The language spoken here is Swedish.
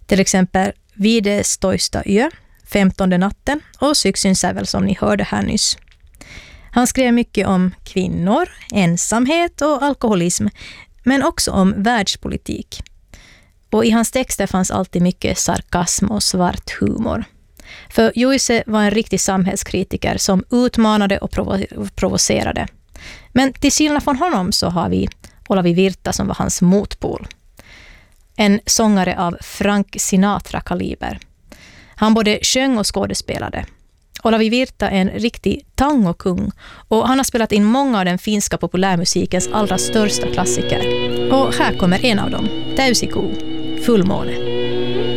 Till exempel Vides toista yö, 15:e natten och Syksynsävel som ni hörde här nyss. Han skrev mycket om kvinnor, ensamhet och alkoholism, men också om världspolitik. Och i hans texter fanns alltid mycket sarkasm och svart humor. För Juise var en riktig samhällskritiker som utmanade och provocerade. Men till skillnad från honom så har vi Olavi Virta som var hans motpol. En sångare av Frank Sinatra-kaliber. Han både sjöng och skådespelade. Olavi Virta är en riktig tangokung och han har spelat in många av den finska populärmusikens allra största klassiker. Och här kommer en av dem, Täysikuu, Fullmåne.